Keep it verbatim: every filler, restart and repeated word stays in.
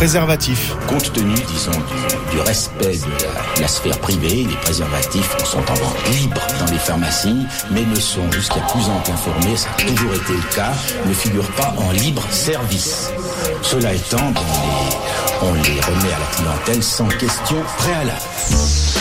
préservatifs. Compte tenu, disons, du, du respect de la, de la sphère privée, les préservatifs sont en vente libre dans les pharmacies, mais ne sont, jusqu'à plus ample informé, ça a toujours été le cas, ne figurent pas en libre service. Cela étant, on les, on les remet à la clientèle sans question préalable.